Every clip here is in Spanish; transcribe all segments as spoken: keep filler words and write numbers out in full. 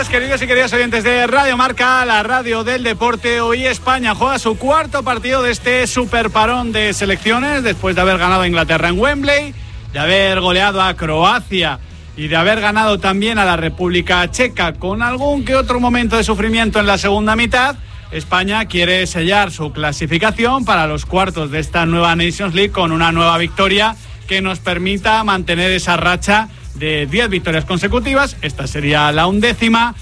días, queridos y queridas oyentes de Radio Marca, la radio del deporte. Hoy España juega su cuarto partido de este superparón de selecciones, después de haber ganado a Inglaterra en Wembley, de haber goleado a Croacia y de haber ganado también a la República Checa, con algún que otro momento de sufrimiento en la segunda mitad. España quiere sellar su clasificación para los cuartos de esta nueva Nations League con una nueva victoria que nos permita mantener esa racha de diez victorias consecutivas. Esta sería la undécima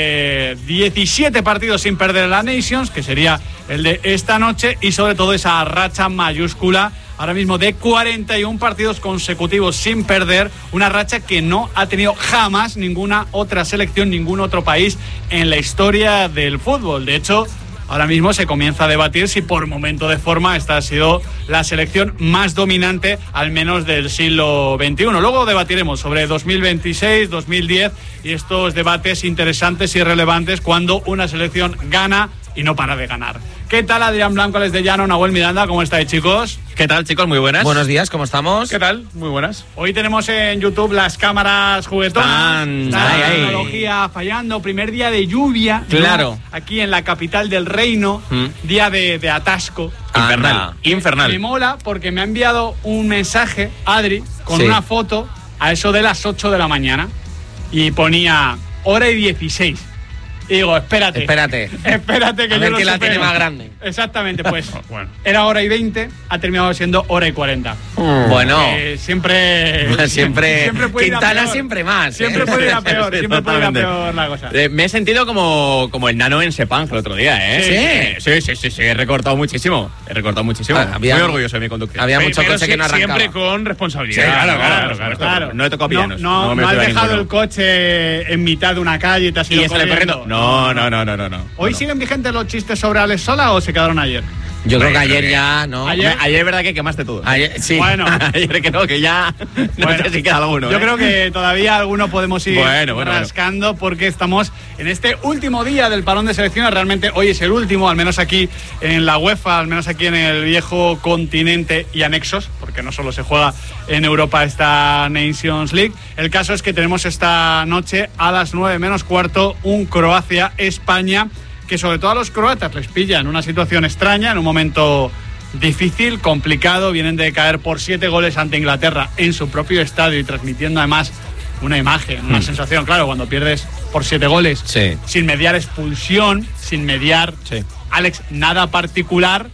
de diecisiete partidos sin perder en la Nations, que sería el de esta noche, y sobre todo esa racha mayúscula ahora mismo de cuarenta y uno partidos consecutivos sin perder, una racha que no ha tenido jamás ninguna otra selección, ningún otro país en la historia del fútbol. De hecho, ahora mismo se comienza a debatir si por momento de forma esta ha sido la selección más dominante, al menos del siglo veintiuno. Luego debatiremos sobre dos mil veintiséis, dos mil diez y estos debates interesantes y relevantes cuando una selección gana y no para de ganar. ¿Qué tal, Adrián Blanco, Les de Llano, Nahuel Miranda? ¿Cómo estáis, chicos? ¿Qué tal, chicos? Muy buenas. Buenos días, ¿cómo estamos? ¿Qué tal? Muy buenas. Hoy tenemos en YouTube las cámaras juguetonas. Están... La ay, tecnología ay. fallando. Primer día de lluvia. Claro. ¿No? Aquí en la capital del reino. Mm. Día de, de atasco. Infernal. Ah, Infernal. Me mola porque me ha enviado un mensaje, Adri, con sí. una foto a eso de las ocho de la mañana. Y ponía hora y dieciséis. Y digo, espérate. Espérate. Espérate que a yo ver lo quién la supero. tiene más grande. Exactamente, pues. Bueno. Era hora y veinte, ha terminado siendo hora y cuarenta. Mm. Bueno. Eh, siempre. siempre. siempre puede Quintana siempre más. Siempre ¿eh? puede ir a peor. Sí, siempre puede ir a peor la cosa. Eh, me he sentido como, como el nano en Sepang el otro día, ¿eh? Sí. Sí, sí, sí, sí. He recortado muchísimo. He recortado muchísimo. Ah, había, Muy orgulloso de mi conducción. Había mucho pero coche sí, que no arrancaba. Siempre con responsabilidad. Sí, claro, claro, claro, claro, claro, claro. No he tocado pianos. No, no, no, no has dejado ninguno. el coche en mitad de una calle y te has ido ¿Y sale corriendo? No, no, no, no, no. no. ¿Hoy bueno. siguen vigentes los chistes sobre Alex Sola o se quedaron ayer? Yo creo que ayer ya, ¿no? Ayer, ayer es verdad que quemaste todo. Ayer, sí. Bueno. ayer que no, que ya no bueno, sé si queda alguno. Yo ¿eh? creo que todavía alguno podemos ir bueno, bueno, rascando bueno. porque estamos en este último día del parón de selecciones. Realmente hoy es el último, al menos aquí en la UEFA, al menos aquí en el viejo continente y anexos, porque no solo se juega en Europa esta Nations League. El caso es que tenemos esta noche a las nueve menos cuarto un Croacia-España, que sobre todo a los croatas les pilla en una situación extraña, en un momento difícil, complicado. Vienen de caer por siete goles ante Inglaterra en su propio estadio y transmitiendo además una imagen, una mm. sensación. Claro, cuando pierdes por siete goles, sí. sin mediar expulsión, sin mediar, sí. Alex, nada particular,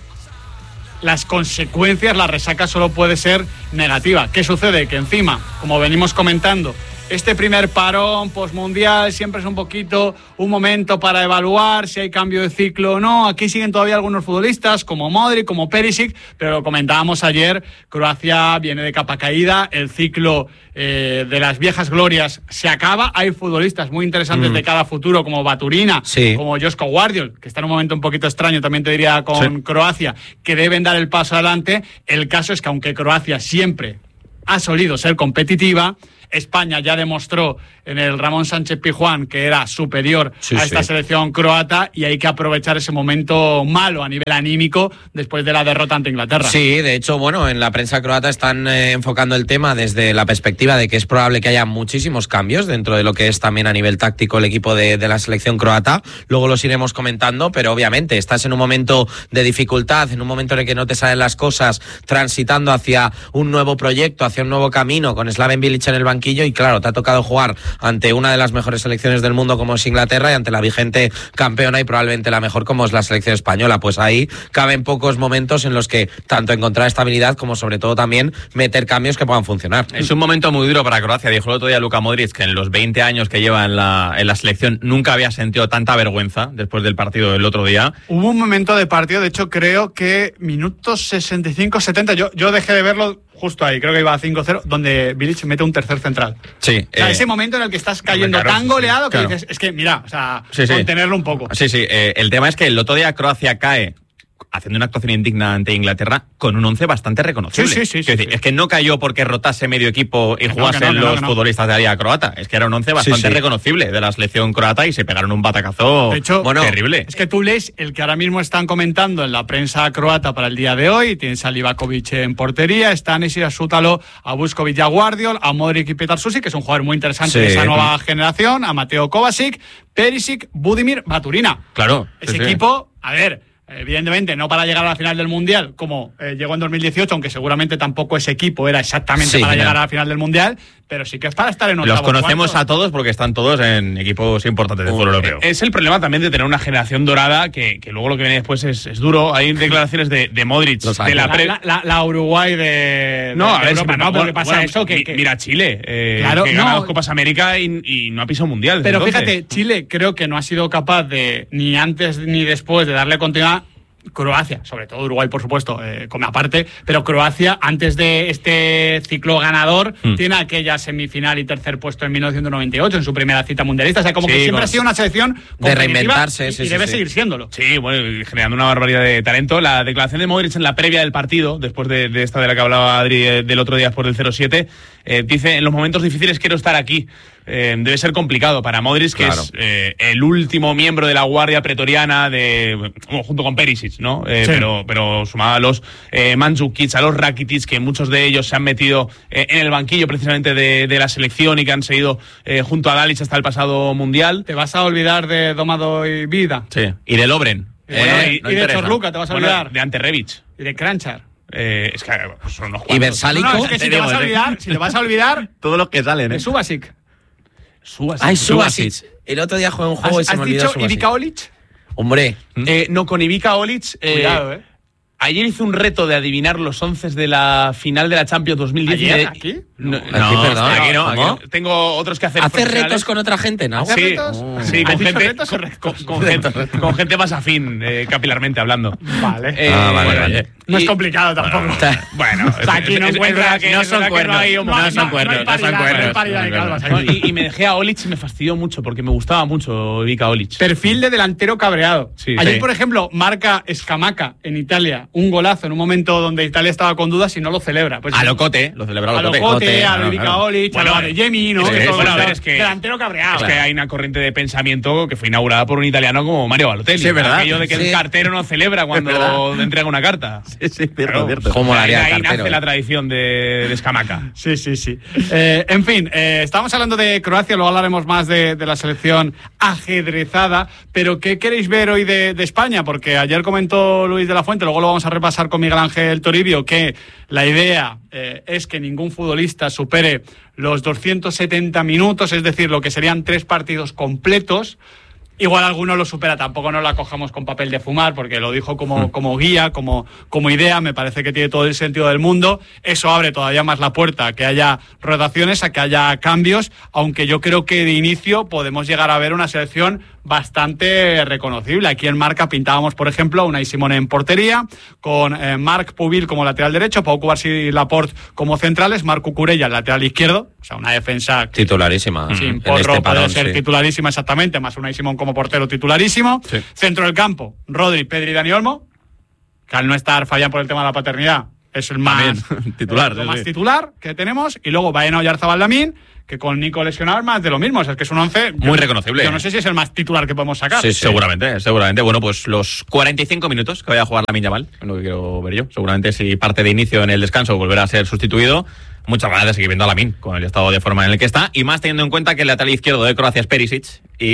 las consecuencias, la resaca solo puede ser negativa. ¿Qué sucede? Que encima, como venimos comentando, este primer parón postmundial siempre es un poquito un momento para evaluar si hay cambio de ciclo o no. Aquí siguen todavía algunos futbolistas como Modric, como Perisic, pero lo comentábamos ayer, Croacia viene de capa caída, el ciclo eh, de las viejas glorias se acaba. Hay futbolistas muy interesantes mm. de cada futuro como Baturina, sí. como Joško Gvardiol, que está en un momento un poquito extraño, también te diría, con sí. Croacia, que deben dar el paso adelante. El caso es que aunque Croacia siempre ha solido ser competitiva, España ya demostró en el Ramón Sánchez Pizjuán que era superior sí, a esta sí. selección croata, y hay que aprovechar ese momento malo a nivel anímico después de la derrota ante Inglaterra. Sí, de hecho, bueno, en la prensa croata están eh, enfocando el tema desde la perspectiva de que es probable que haya muchísimos cambios dentro de lo que es también a nivel táctico el equipo de, de la selección croata. Luego los iremos comentando, pero obviamente estás en un momento de dificultad, en un momento en el que no te salen las cosas, transitando hacia un nuevo proyecto, hacia un nuevo camino, con Slaven Bilic en el banquillo, y claro, te ha tocado jugar ante una de las mejores selecciones del mundo como es Inglaterra y ante la vigente campeona y probablemente la mejor como es la selección española. Pues ahí caben pocos momentos en los que tanto encontrar estabilidad como sobre todo también meter cambios que puedan funcionar. Es un momento muy duro para Croacia. Dijo el otro día Luka Modric que en los veinte años que lleva en la, en la selección nunca había sentido tanta vergüenza después del partido del otro día. Hubo un momento de partido, de hecho creo que minutos sesenta y cinco setenta, yo, yo dejé de verlo justo ahí, creo que iba a cinco cero, donde Bilic mete un tercer central. Sí. O sea, eh, ese momento en el que estás cayendo claro, tan goleado que claro. dices, es que mira, o sea, sí, sí. contenerlo un poco. Sí, sí. Eh, el tema es que el otro día Croacia cae haciendo una actuación indigna ante Inglaterra con un once bastante reconocible. Sí, sí, sí, es, sí, decir, sí. es que no cayó porque rotase medio equipo y Que no, jugasen que no, que no, los que no. futbolistas de la liga croata. Es que era un once bastante Sí, sí. reconocible de la selección croata y se pegaron un batacazo De hecho, bueno, terrible. Es que tú lees el que ahora mismo están comentando en la prensa croata para el día de hoy. Tienes a Livakovic en portería, Stanisic, a Sútalo, a Vuskovic y a Guardiol, a Modric y Petar Susi, que es un jugador muy interesante Sí. de esa nueva generación, a Mateo Kovacic, Perisic, Budimir, Baturina. Claro. Ese sí, sí. equipo, a ver, evidentemente no para llegar a la final del Mundial como eh, llegó en dos mil dieciocho, aunque seguramente tampoco ese equipo era exactamente Sí, para ya. llegar a la final del Mundial, pero sí que es para estar en octavo Los conocemos cuarto. a todos porque están todos en equipos importantes del fútbol europeo. Es el problema también de tener una generación dorada que, que luego lo que viene después es, es duro. Hay declaraciones de, de Modric, Los de la La, pre- la- la- la Uruguay de, No, de a ver, Europa, si no, porque pasa bueno, eso que, mi- que- Mira Chile, eh, Claro, que gana no. dos Copas América y, y no ha pisado mundial. Pero entonces. fíjate, Chile creo que no ha sido capaz de, ni antes ni después, de darle continuidad. Croacia, sobre todo Uruguay, por supuesto, eh, come aparte, pero Croacia, antes de este ciclo ganador, Hmm. tiene aquella semifinal y tercer puesto en mil novecientos noventa y ocho, en su primera cita mundialista. O sea, como Sí, que siempre con- ha sido una selección competitiva reinventarse, y, sí, y sí, debe sí. seguir siéndolo. Sí, bueno, y generando una barbaridad de talento. La declaración de Modric en la previa del partido, después de, de esta de la que hablaba Adri eh, del otro día después del cero siete, eh, dice, en los momentos difíciles quiero estar aquí. Eh, debe ser complicado para Modric, que Claro. es eh, el último miembro de la Guardia Pretoriana, de bueno, junto con Perisic, ¿no? Eh, Sí. Pero, pero sumado a los eh, Mandzukic, a los Rakitic, que muchos de ellos se han metido eh, en el banquillo precisamente de, de la selección y que han seguido eh, junto a Dalic hasta el pasado Mundial. Te vas a olvidar de Domado y Vida. Sí. Y de Lobren. Y, bueno, Eh, y- no y de interesa. Chorluca te vas a Bueno, olvidar. de Ante Rebic. Y de Kranchar. Eh, es que pues, son unos Y cuantos. Versálico. No, no, es que si te vas a olvidar, si te vas a olvidar, Todos los que salen, ¿eh? de Subasic. Subasic. Ay, Subasic. Subasic. El otro día jugué un ¿Has, juego y se has me olvidó dicho Subasic. Ivica Olic? Hombre, Eh, no, con Ivica Olic. eh, Cuidado, ¿eh? Ayer hice un reto de adivinar los once de la final de la Champions dos mil diez. ¿Ayer? y- ¿Aquí? No, Aquí, perdón. aquí no, ¿Cómo? aquí no. Tengo otros que hacer. ¿hace profesionales. retos con otra gente, no? ¿Hace Sí, retos? sí, ¿Has con dicho gente, retos o con, retos? con- con gente, con gente más afín, eh, capilarmente hablando. Vale. Eh, Ah, vale, bueno, vale. No es y- complicado tampoco. Bueno, O sea, aquí no es- es- es encuentras- verdad que- no es son verdad que cuernos. hay un- No, no no, son no cuernos, hay no son paridad, no hay cuernos. paridad de Es verdad. calvas No, aquí. y, y me dejé a Olic y me fastidió mucho porque me gustaba mucho Ivica Olic. Perfil de delantero cabreado. Sí, Ayer, sí. por ejemplo, marca Scamacca en Italia un golazo en un momento donde Italia estaba con dudas y no lo celebra. Pues, A Locote, lo celebra a Locote. Locote, a Claro, Ivica claro. Olic, Bueno, a Adeyemi, ¿no? es que- Que son bueno, a ver, los- es que- delantero cabreado. Es que hay una corriente de pensamiento que fue inaugurada por un italiano como Mario Balotelli. Sí, es verdad. Aquello de que Sí. el cartero no celebra cuando entrega una carta. Sí, sí, cierto, Claro. cierto. ¿Cómo la Ahí- haría el ahí cartero, nace eh? la tradición de, de Scamacca. Sí, sí, sí. Eh, en fin, eh, estamos hablando de Croacia, luego hablaremos más de, de la selección ajedrezada, pero ¿qué queréis ver hoy de, de España? Porque ayer comentó Luis de la Fuente, luego lo vamos a repasar con Miguel Ángel Toribio, que la idea eh, es que ningún futbolista supere los doscientos setenta minutos, es decir, lo que serían tres partidos completos. Igual alguno lo supera, tampoco nos la cojamos con papel de fumar, porque lo dijo como, como guía, como, como idea, me parece que tiene todo el sentido del mundo. Eso abre todavía más la puerta a que haya rotaciones, a que haya cambios, aunque yo creo que de inicio podemos llegar a ver una selección bastante reconocible. Aquí en Marca pintábamos, por ejemplo, a Unai Simón en portería, con eh, Marc Pubil como lateral derecho, Pau Cubarsí y Laporte como centrales, Marc Cucurella lateral izquierdo, o sea, una defensa que Titularísima. sin en Porro este puede parón, ser sí. titularísima exactamente, más Unai Simón como portero titularísimo. Sí. Centro del campo, Rodri, Pedri y Dani Olmo, que al no estar Fabián por el tema de la paternidad es el más También, titular, eh, lo sí, más sí. titular que tenemos. Y luego Baena Oyarzabal Lamín, que con Nico lesionado es más de lo mismo, o sea, es que es un once Muy reconocible. Yo no sé si es el más titular que podemos sacar. Sí, sí. Seguramente, seguramente. Bueno, pues los cuarenta y cinco minutos que vaya a jugar Lamine Yamal, es lo que quiero ver yo. Seguramente si parte de inicio en el descanso volverá a ser sustituido. Muchas ganas de seguir viendo a Lamine con el estado de forma en el que está. Y más teniendo en cuenta que el lateral izquierdo de Croacia es Perisic.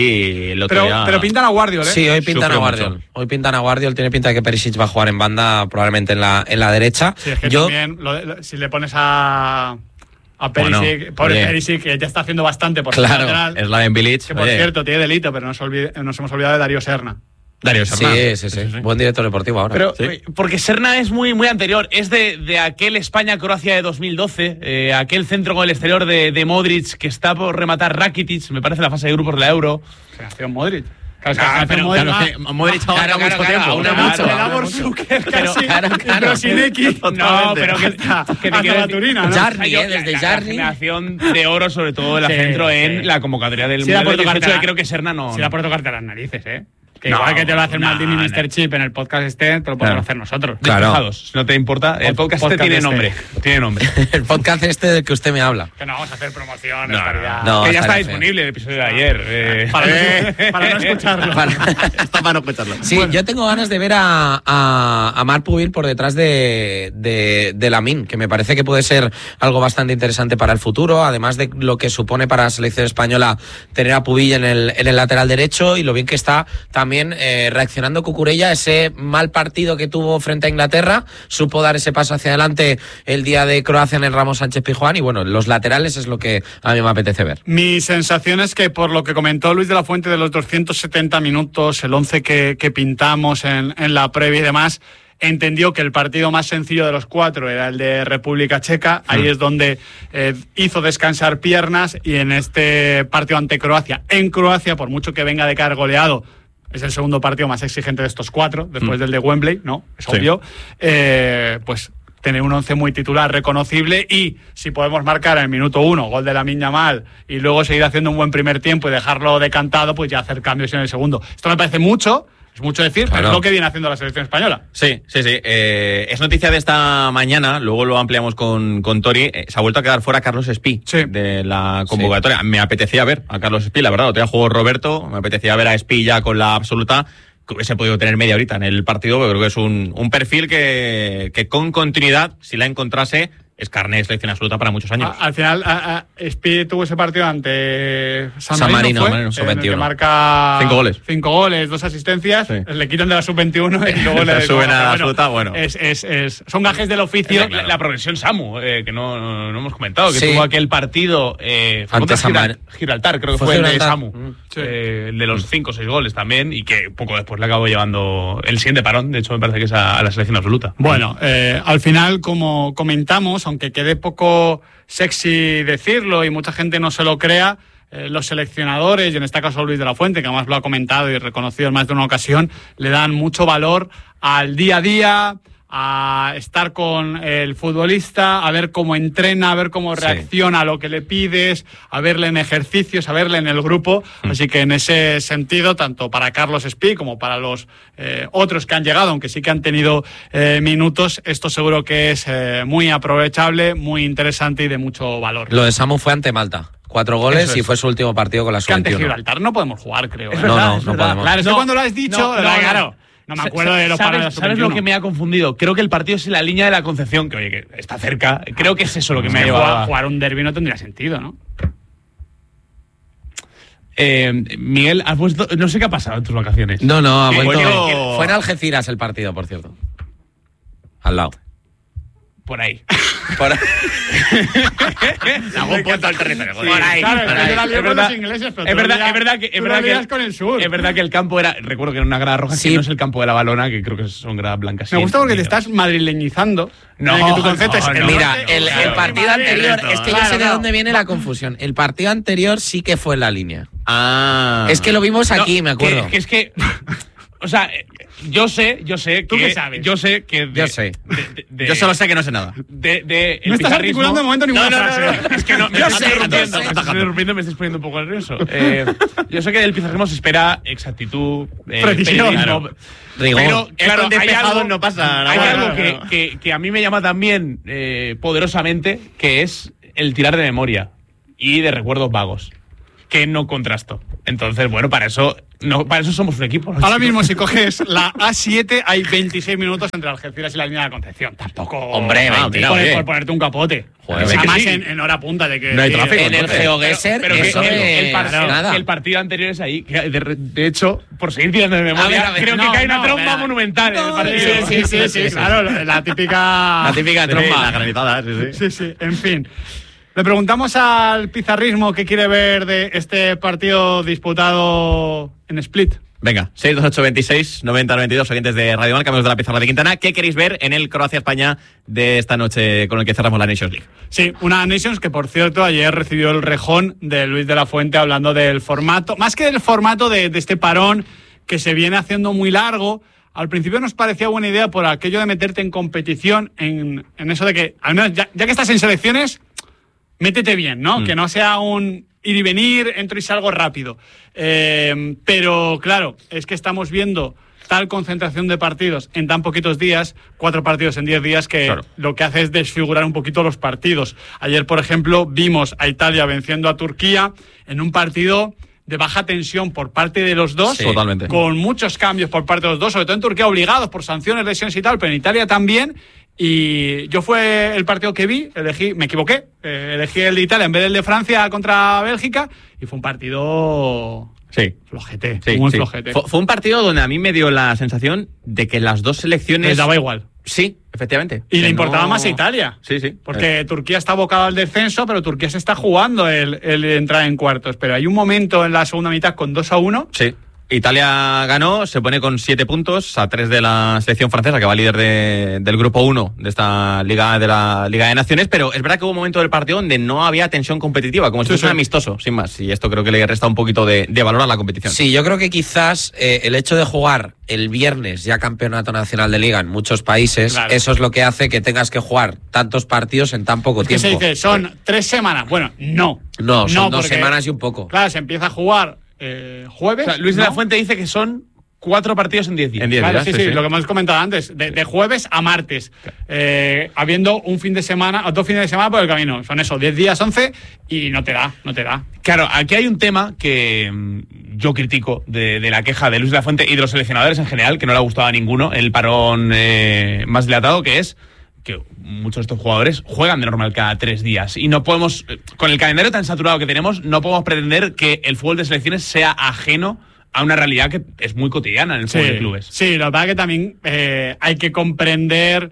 Y el otro Pero, día... pero pintan a Guardiol, ¿eh? Sí, hoy pintan a Sufrió Guardiol. mucho. Hoy pintan a Guardiol. Tiene pinta de que Perisic va a jugar en banda, probablemente en la, en la derecha. Sí, es que Yo, también, lo- lo- si le pones a, a Perisic, Bueno, pobre oye. Perisic, que ya está haciendo bastante por ser Claro, lateral, Es la de Bilic. que por oye, cierto tiene delito, pero nos, olvide- nos hemos olvidado de Darío Serna. Darío sí, Serna. sí, sí, Buen director deportivo ahora. Pero, Sí. eh, porque Serna es muy, muy anterior. Es de, de aquel España-Croacia de dos mil doce, eh, aquel centro con el exterior de, de Modric que está por rematar Rakitic, me parece, la fase de grupos de la Euro. Generación Modric. Claro, Ah, es que pero- Modric Claro, va- es que Modric abarca Claro, mucho claro, tiempo. claro, aún Claro, es mucho. le da claro. por Zucker Pero, casi, claro, claro. pero sin X. No, pero que, hasta, que te hasta quiero la decir- Turina, ¿no? Jarni, Yo, ¿eh? Desde la, la Jarni. generación de oro, sobre todo, la Sí, centro en sí. la convocatoria del Sí, da Mundial por del tocarte dieciocho, la- creo que Serna no. Si da por tocarte las narices, ¿eh? Que no, igual que te lo hace no, Maldini y no, mister Chip en el podcast este, te lo podemos claro. hacer nosotros. Claro. Fijados, si no te importa. El podcast, podcast este tiene este. nombre. Tiene nombre. El podcast este del que usted me habla. Que no vamos a hacer promoción. No, no, no, que ya está disponible el episodio de ayer. Eh. Para, no, para no escucharlo. Para, está para no escucharlo. Sí, bueno. Yo tengo ganas de ver a, a, a Marc Pubil por detrás de, de, de Lamine, que me parece que puede ser algo bastante interesante para el futuro, además de lo que supone para la selección española tener a Pubil en el, en el lateral derecho y lo bien que está también eh, reaccionando Cucurella, ese mal partido que tuvo frente a Inglaterra, supo dar ese paso hacia adelante el día de Croacia en el Ramos Sánchez Pizjuán y bueno, los laterales es lo que a mí me apetece ver. Mi sensación es que por lo que comentó Luis de la Fuente de los doscientos setenta minutos, el once que, que pintamos en, en la previa y demás, entendió que el partido más sencillo de los cuatro era el de República Checa. Ahí mm. es donde eh, hizo descansar piernas y en este partido ante Croacia, en Croacia, por mucho que venga de caer goleado, es el segundo partido más exigente de estos cuatro, después mm. del de Wembley, ¿no? Es sí. obvio. Eh, pues tener un once muy titular, reconocible, y si podemos marcar en el minuto uno, gol de Lamine Yamal, y luego seguir haciendo un buen primer tiempo y dejarlo decantado, pues ya hacer cambios en el segundo. Esto me parece mucho, es mucho decir, claro. pero es lo que viene haciendo la selección española. Sí, sí, sí. Eh, es noticia de esta mañana, luego lo ampliamos con, con Tori. Eh, se ha vuelto a quedar fuera Carlos Espí sí. de la convocatoria. Sí. Me apetecía ver a Carlos Espí, la verdad. Otro día jugó Roberto, me apetecía ver a Espí ya con la absoluta, que hubiese podido tener media horita en el partido, pero creo que es un, un perfil que, que con continuidad, si la encontrase, es carne de selección absoluta para muchos años. A, al final, a, a, Espí tuvo ese partido ante San, San Marino, fue, Marino, en el que marca cinco goles, cinco goles, dos asistencias, sí. le quitan de la sub veintiuno y luego le suben a la absoluta. Bueno, es, es, es, son gajes del oficio. La, claro. la progresión Samu, eh, que no, no, no hemos comentado, que sí. tuvo aquel partido eh, ante Gibraltar, Gibraltar, creo que fue, fue el de Samu, mm, sí. eh, el de los cinco o seis goles también, y que poco después le acabó llevando el siguiente parón. De hecho, me parece que es a, a la selección absoluta. Bueno, eh, al final, como comentamos, aunque quede poco sexy decirlo y mucha gente no se lo crea, eh, los seleccionadores, y en este caso Luis de la Fuente, que además lo ha comentado y reconocido en más de una ocasión, le dan mucho valor al día a día, a estar con el futbolista, a ver cómo entrena, a ver cómo reacciona sí. a lo que le pides, a verle en ejercicios, a verle en el grupo. Mm. Así que en ese sentido, tanto para Carlos Espí como para los eh, otros que han llegado, aunque sí que han tenido eh, minutos, esto seguro que es eh, muy aprovechable, muy interesante y de mucho valor. Lo de Samu fue ante Malta. Cuatro goles es. y fue su último partido con la sub veintiuno. Que ante Gibraltar no podemos jugar, creo. ¿eh? No, verdad, no, no podemos. Claro, es no, que cuando lo has dicho, no, no, no, claro. No me acuerdo de los ¿Sabes, ¿sabes lo que me ha confundido? Creo que el partido es en la línea de la Concepción, que oye, que está cerca. Creo que es eso lo que es me ha llevado a jugar un derbi no tendría sentido, ¿no? Eh, Miguel, has puesto, no sé qué ha pasado en tus vacaciones. No, no, ha vuelto. Bueno, fue en Algeciras el partido, por cierto. Al lado. Por ahí. Por ahí. Algún punto al territorio. Por ahí. Claro, por ahí. Es verdad, ingleses, pero es verdad, es verdad que es verdad que con el sur. Es verdad que el campo era, recuerdo que era una grada roja, sí. que no es el campo de la Balona, que creo que son gradas blancas. Me gusta porque te estás madrileñizando. No, que tu concepto no, es no, mira, el, el partido anterior, es que yo sé de dónde viene la confusión. El partido anterior sí que fue en la línea. Ah. Es que lo vimos aquí, no, me acuerdo. Que, que es que o sea, yo sé, yo sé que. ¿Tú qué sabes? Yo sé que. De, yo sé. De, de, de, yo solo sé que no sé nada. De, de el no estás articulando de momento ninguna no, no, frase. No, no, no. Es que no, me yo estás sé, interrumpiendo. yo sé. Me estás interrumpiendo, me estás poniendo un poco nervioso. Eh, yo sé que del pizarrismo se espera exactitud, eh, precisión, claro. Rigor. Pero, claro, hay algo, no pasa nada. hay Claro, algo que, que, que a mí me llama también eh, poderosamente, que es el tirar de memoria y de recuerdos vagos, que no contrasto. Entonces, bueno, para eso no, para eso somos un equipo. ¿no? Ahora mismo, si coges la A siete, hay veintiséis minutos entre Algeciras y la línea de la Concepción. Tampoco. Hombre, ah, mentira, por, oye. por ponerte un capote. Joder, además, sí. en, en hora punta de que. No hay tráfico. En el GeoGuessr, pero, pero eso que, de, el, el, part, claro, nada. el partido anterior es ahí. Que de, de hecho, por seguir tirando de memoria, a ver, a ver, creo no, que cae no, una tromba espera. monumental No, en el partido. sí, sí, sí, sí, sí, sí, claro, la típica. La típica tromba. La granizada, sí, sí. Sí, sí, en fin. Le preguntamos al pizarrismo qué quiere ver de este partido disputado en Split. Venga, seis dos ocho veintiséis noventa noventa y dos, oyentes de Radio Marca, amigos de la pizarra de Quintana. ¿Qué queréis ver en el Croacia-España de esta noche con el que cerramos la Nations League? Sí, una Nations que, por cierto, ayer recibió el rejón de Luis de la Fuente hablando del formato, más que del formato de, de este parón que se viene haciendo muy largo. Al principio nos parecía buena idea por aquello de meterte en competición, en, en eso de que, al menos ya, ya que estás en selecciones, métete bien, ¿no? Mm. Que no sea un ir y venir, entro y salgo rápido. Eh, pero claro, es que estamos viendo tal concentración de partidos en tan poquitos días, cuatro partidos en diez días, que claro, lo que hace es desfigurar un poquito los partidos. Ayer, por ejemplo, vimos a Italia venciendo a Turquía en un partido de baja tensión por parte de los dos, sí, totalmente, con muchos cambios por parte de los dos, sobre todo en Turquía obligados por sanciones, lesiones y tal, pero en Italia también. Y yo fue el partido que vi, elegí, me equivoqué, eh, elegí el de Italia en vez del de Francia contra Bélgica, y fue un partido... Sí. Flojete, sí, muy sí. flojete. Fue, fue un partido donde a mí me dio la sensación de que las dos selecciones... Les daba igual. Sí, efectivamente. Y que le importaba no... más a Italia. Sí, sí. Porque eh. Turquía está abocado al descenso, pero Turquía se está jugando el, el entrar en cuartos. Pero hay un momento en la segunda mitad con dos a uno. Sí. Italia ganó, se pone con siete puntos a tres de la selección francesa, que va líder de, del grupo uno de esta Liga de la Liga de Naciones, pero es verdad que hubo un momento del partido donde no había tensión competitiva, como si fuese sí, sí. un amistoso, sin más, y esto creo que le resta un poquito de, de valor a la competición. Sí, yo creo que quizás eh, el hecho de jugar el viernes ya campeonato nacional de Liga en muchos países, claro, eso es lo que hace que tengas que jugar tantos partidos en tan poco es tiempo. Que se dice, son tres semanas, bueno, no. No, son no, dos porque, semanas y un poco. Claro, se empieza a jugar Eh, jueves. O sea, Luis ¿no? de la Fuente dice que son cuatro partidos en diez días. En diez claro, días, sí, sí, sí, sí, lo que hemos comentado antes, de, de jueves a martes, eh, habiendo un fin de semana, o dos fines de semana por el camino. Son eso, diez días, once, y no te da, no te da. Claro, aquí hay un tema que mmm, yo critico de, de la queja de Luis de la Fuente y de los seleccionadores en general, que no le ha gustado a ninguno, el parón eh, más dilatado, que es que muchos de estos jugadores juegan de normal cada tres días y no podemos, con el calendario tan saturado que tenemos, no podemos pretender que el fútbol de selecciones sea ajeno a una realidad que es muy cotidiana en el fútbol sí, de clubes. Sí, lo que pasa es que también eh, hay que comprender,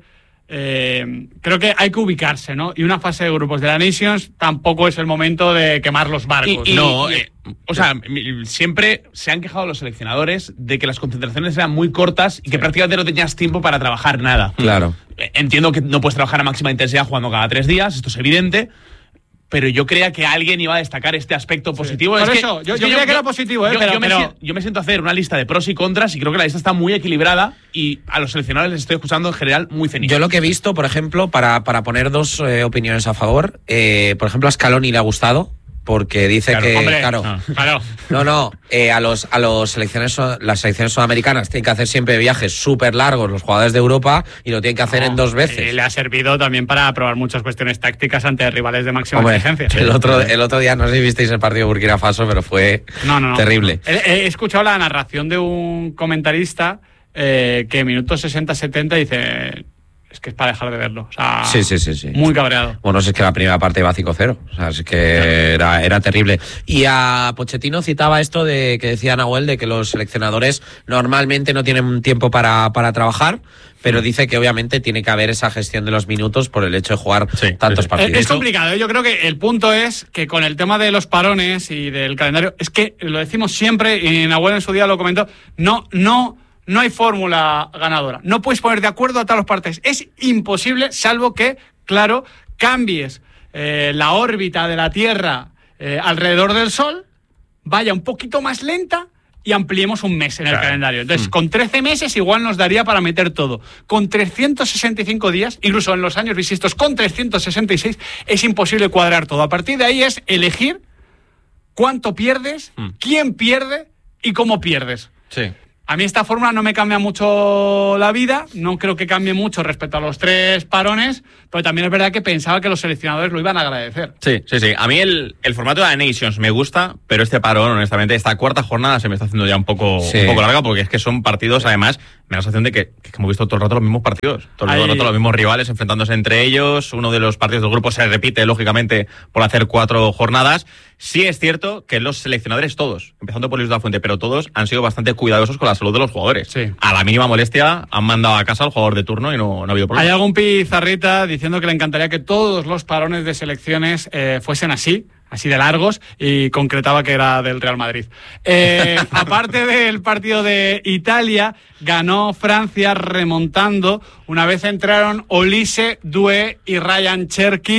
eh, creo que hay que ubicarse, ¿no? Y una fase de grupos de la Nations tampoco es el momento de quemar los barcos. Y, y, no, y, eh, o sea, siempre se han quejado los seleccionadores de que las concentraciones eran muy cortas y que sí. prácticamente no tenías tiempo para trabajar nada. Claro. Entiendo que no puedes trabajar a máxima intensidad jugando cada tres días, esto es evidente, pero yo creía que alguien iba a destacar este aspecto sí. positivo. Por es eso, que, yo, es yo que creía yo, que era positivo, ¿eh? Yo, pero, yo, me pero... siento, yo me siento a hacer una lista de pros y contras y creo que la lista está muy equilibrada y a los seleccionadores les estoy escuchando en general muy cenidos. Yo lo que he visto, por ejemplo, para, para poner dos eh, opiniones a favor, eh, por ejemplo, a Scaloni le ha gustado, porque dice claro, que hombre, claro, no, claro. no, no eh, a los a los selecciones las selecciones sudamericanas tienen que hacer siempre viajes súper largos los jugadores de Europa y lo tienen que hacer no, en dos veces. Y le ha servido también para probar muchas cuestiones tácticas ante rivales de máxima Hombre, exigencia. El otro el otro día no sé si visteis el partido de Burkina Faso, pero fue no, no, no. terrible. He, he escuchado la narración de un comentarista eh, que en minutos sesenta setenta dice, es que es para dejar de verlo. O sea, sí, sí, sí, sí. Muy cabreado. Bueno, es que la primera parte iba cinco cero. O sea, es que era, era terrible. Y a Pochettino citaba esto de que decía Nahuel, de que los seleccionadores normalmente no tienen tiempo para, para trabajar, pero dice que obviamente tiene que haber esa gestión de los minutos por el hecho de jugar sí, tantos sí. partidos. Es, es complicado. Yo creo que el punto es que con el tema de los parones y del calendario, es que lo decimos siempre, y Nahuel en su día lo comentó, no, no... No hay fórmula ganadora. No puedes poner de acuerdo a todas las partes. Es imposible, salvo que, claro, cambies eh, la órbita de la Tierra eh, alrededor del Sol, vaya un poquito más lenta y ampliemos un mes en el claro. calendario. Entonces, mm. con trece meses igual nos daría para meter todo. Con trescientos sesenta y cinco días, incluso en los años bisiestos, con trescientos sesenta y seis, es imposible cuadrar todo. A partir de ahí es elegir cuánto pierdes, mm. quién pierde y cómo pierdes. Sí. A mí esta fórmula no me cambia mucho la vida, no creo que cambie mucho respecto a los tres parones, pero también es verdad que pensaba que los seleccionadores lo iban a agradecer. Sí, sí, sí. A mí el, el formato de la Nations me gusta, pero este parón, honestamente, esta cuarta jornada se me está haciendo ya un poco, sí. un poco larga, porque es que son partidos, además, me da la sensación de que, que hemos visto todo el rato los mismos partidos, todo el Ahí... rato los mismos rivales enfrentándose entre ellos, uno de los partidos del grupo se repite, lógicamente, por hacer cuatro jornadas. Sí es cierto que los seleccionadores todos, empezando por Luis de la Fuente, pero todos han sido bastante cuidadosos con la salud de los jugadores. Sí. A la mínima molestia han mandado a casa al jugador de turno y no, no ha habido problema. Hay algún pizarrita diciendo que le encantaría que todos los parones de selecciones eh, fuesen así, así de largos, y concretaba que era del Real Madrid. Eh, aparte del partido de Italia, ganó Francia remontando. Una vez entraron Olise, Doué y Ryan Cherki.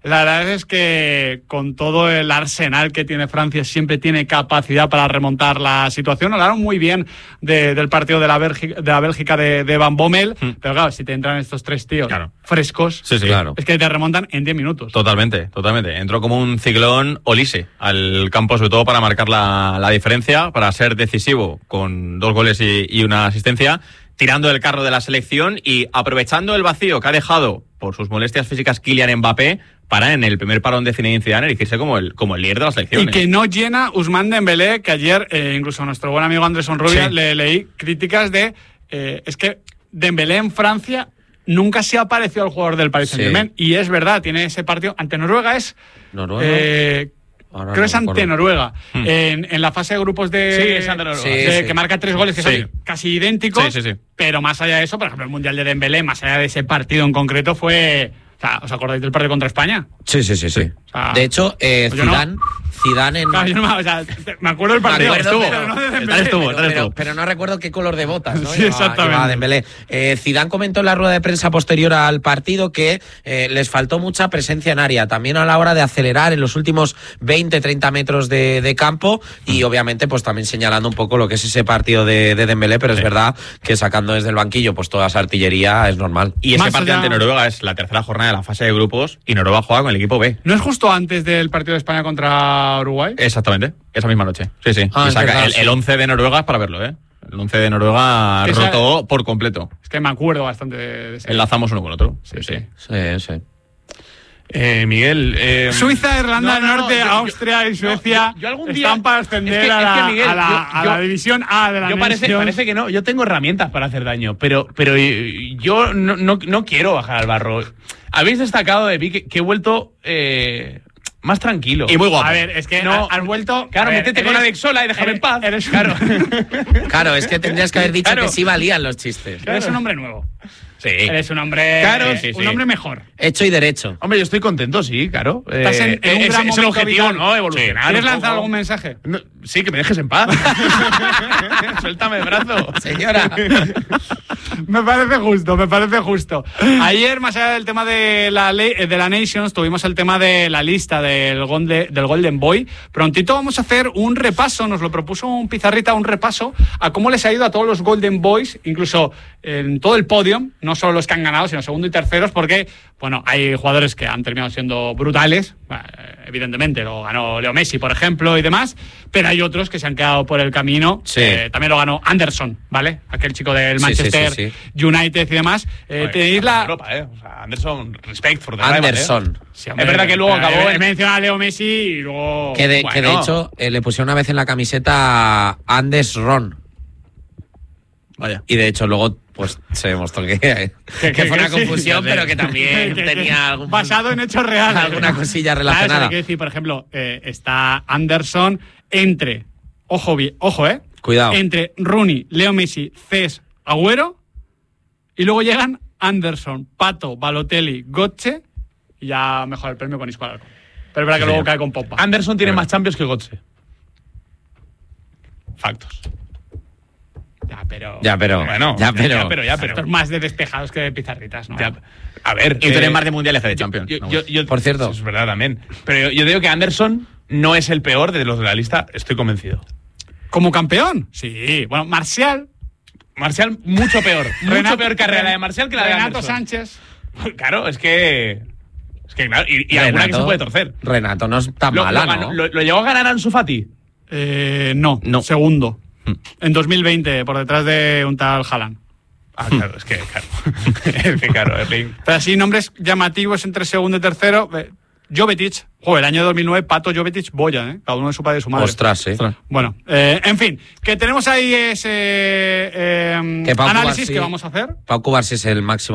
La verdad es que con todo el arsenal que tiene Francia siempre tiene capacidad para remontar la situación. Hablaron muy bien de, del partido de la Bélgica de, la Bélgica de, de Van Bommel, mm. pero claro, si te entran estos tres tíos claro. frescos, sí, sí, claro. es que te remontan en diez minutos. Totalmente, totalmente. Entró como un ciclón Olise al campo, sobre todo para marcar la, la diferencia, para ser decisivo con dos goles y, y una asistencia, tirando del carro de la selección y aprovechando el vacío que ha dejado por sus molestias físicas Kylian Mbappé para en el primer parón de Zinedine Zidane erigirse como el, como el líder de la selección. Y que no llena Ousmane Dembélé, que ayer eh, incluso a nuestro buen amigo Anderson Rubia sí. le leí críticas de eh, es que Dembélé en Francia nunca se ha parecido al jugador del Paris Saint-Germain sí. y es verdad, tiene ese partido ante Noruega es Noruega eh, Ahora creo que no es ante Noruega. Hmm. En, en la fase de grupos de, sí, es ante Noruega. de Sí, que sí. marca tres goles que sí. son casi idénticos. Sí, sí, sí. Pero más allá de eso, por ejemplo, el Mundial de Dembélé, más allá de ese partido en concreto, fue. O sea, ¿os acordáis del partido contra España? Sí, sí, sí, sí. O sea, de hecho, eh, pues Zidane, no. Zidane en... Claro, yo no me, o sea, me acuerdo del partido. Me acuerdo, estuvo, pero, pero no de Dembélé. Tal estuvo, pero, tal pero, estuvo. pero no recuerdo qué color de botas, ¿no? Sí, Llevaba, exactamente. llevaba Dembélé. Eh, Zidane comentó en la rueda de prensa posterior al partido que eh, les faltó mucha presencia en área, también a la hora de acelerar en los últimos veinte, treinta metros de, de campo y obviamente pues también señalando un poco lo que es ese partido de, de Dembélé, pero sí. es verdad que sacando desde el banquillo pues toda esa artillería es normal. Y ese Más partido allá... ante Noruega es la tercera jornada de la fase de grupos y Noruega juega con el equipo B. ¿No es justo antes del partido de España contra Uruguay? Exactamente, esa misma noche. Sí, sí. Ah, y saca verdad, el, sí. el once de Noruega es para verlo, ¿eh? El once de Noruega Esa... rotó por completo. Es que me acuerdo bastante de, de ese. Enlazamos uno con otro. Sí, sí. Sí, sí. Eh, Miguel. Eh, Suiza, Irlanda no, no, del Norte, no, yo, Austria yo, y Suecia no, yo, yo algún día, están para ascender es que, a, la, es que Miguel, a, la, yo, a yo, la división A de la yo parece, Nations. parece que no. Yo tengo herramientas para hacer daño, pero, pero yo no, no, no quiero bajar al barro. Habéis destacado de mí que, que he vuelto eh, más tranquilo. Y muy guapo. A ver, es que No, has vuelto. Claro, a ver, métete eres, con Alex Sola y déjame eres, en paz. Eres, claro. Claro, es que tendrías que haber dicho Claro. que sí valían los chistes. Eres Claro. un hombre nuevo. Sí. Eres un hombre. Claro, eh, sí, sí. un hombre mejor. Hecho y derecho. Hombre, yo estoy contento, sí, claro. Estás en- Eh, en un es, gran es el momento objetivo, vital. ¿no? Evolucionar. ¿Quieres un lanzar poco. algún mensaje? No, sí, que me dejes en paz. Suéltame el brazo. Señora. Me parece justo, me parece justo. Ayer, más allá del tema de la ley, de la Nations, tuvimos el tema de la lista del, Golde, del Golden Boy. Prontito vamos a hacer un repaso, nos lo propuso un Pizarrita, un repaso a cómo les ha ido a todos los Golden Boys, incluso en todo el podium, no solo los que han ganado, sino segundo y terceros, porque, bueno, hay jugadores que han terminado siendo brutales, evidentemente, lo ganó Leo Messi, por ejemplo, y demás, pero hay otros que se han quedado por el camino. Sí. Eh, también lo ganó Anderson, ¿vale? Aquel chico del Sí, Manchester sí, sí, sí. United y demás. Eh, Joder, tenéis la... Europa, eh. O sea, Anderson, respect for the rival, Anderson. eh. Sí, hombre, Es verdad que luego pero, acabó eh, en- menciona a Leo Messi y luego... Que de, bueno, que de hecho eh, le pusieron una vez en la camiseta Andes Ron. Vaya. Y de hecho luego pues se demostró que, que, que- fue una que sí. confusión, pero que también que- que- tenía algún, basado en hechos reales. alguna cosilla Claro, eso relacionada. hay que decir, por ejemplo, eh, está Anderson entre, ojo, bien, ojo, eh, Cuidado. entre Rooney, Leo Messi, Cés, Agüero, y luego llegan Anderson, Pato, Balotelli, Götze, y ya mejor el premio con Isco Alarcón. Pero es verdad que Sí, luego señor. cae con Pogba. Anderson tiene Es más Champions que Götze. Factos. Ya, pero... Ya, pero. Bueno, ya, pero. ya, pero, ya, pero. Esto es más de despejados que de pizarritas, ¿no? Ya, a ver. Y tú eres eh, más de mundiales que de Champions. yo- No, yo- yo- Por cierto. eso es verdad también. Pero yo, yo digo que Anderson no es el peor de los de la lista, estoy convencido. ¿Como campeón? Sí. Bueno, Marcial... Marcial, mucho peor. mucho Renato- peor carrera la de Marcial que la de Renato Anderson. Sánchez... Claro, es que. Es que, claro, y, y alguna que se puede torcer. Renato no es tan Lo, mala, lo ganó- ¿no? lo- lo llegó a ganar Ansu Fati? Eh, no, No. segundo. Hmm. En dos mil veinte, por detrás de un tal Haaland. Ah, claro, es que, claro. es que, claro, Erling. Pero así, nombres llamativos entre segundo y tercero. Eh, Jovetic, joder, el año dos mil nueve, Pato, Jovetic, Boya, ¿eh? Cada uno de su padre y su madre. Ostras, sí. Bueno, eh, en fin, que tenemos ahí ese eh, Que Pau análisis Cubarsí- que vamos a hacer. Pau Cubarsí es el máximo